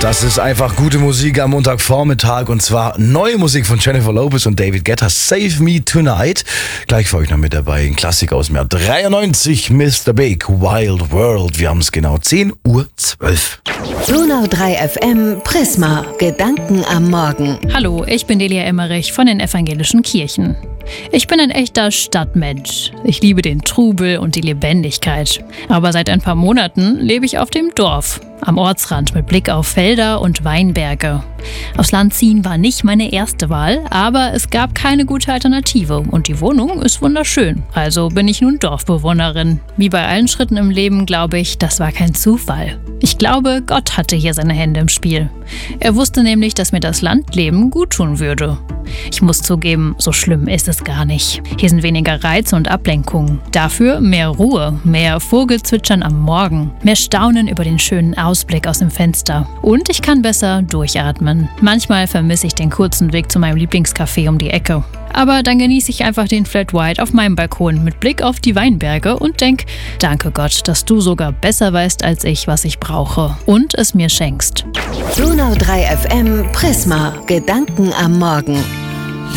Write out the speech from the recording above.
Das ist einfach gute Musik am Montagvormittag und zwar neue Musik von Jennifer Lopez und David Guetta, Save Me Tonight. Gleich für euch noch mit dabei, ein Klassiker aus dem Jahr 93, Mr. Big, Wild World. Wir haben es genau 10:12 Uhr. Donau 3 FM, Prisma, Gedanken am Morgen. Hallo, ich bin Delia Emmerich von den Evangelischen Kirchen. Ich bin ein echter Stadtmensch. Ich liebe den Trubel und die Lebendigkeit. Aber seit ein paar Monaten lebe ich auf dem Dorf, am Ortsrand mit Blick auf Felder und Weinberge. Aufs Land ziehen war nicht meine erste Wahl, aber es gab keine gute Alternative und die Wohnung ist wunderschön. Also bin ich nun Dorfbewohnerin. Wie bei allen Schritten im Leben glaube ich, das war kein Zufall. Ich glaube, Gott hatte hier seine Hände im Spiel. Er wusste nämlich, dass mir das Landleben guttun würde. Ich muss zugeben, so schlimm ist es gar nicht. Hier sind weniger Reize und Ablenkungen. Dafür mehr Ruhe, mehr Vogelzwitschern am Morgen, mehr Staunen über den schönen Ausblick aus dem Fenster. Und ich kann besser durchatmen. Manchmal vermisse ich den kurzen Weg zu meinem Lieblingscafé um die Ecke. Aber dann genieße ich einfach den Flat White auf meinem Balkon mit Blick auf die Weinberge und denke, danke Gott, dass du sogar besser weißt als ich, was ich brauche und es mir schenkst. Donau 3 FM, Prisma, Gedanken am Morgen.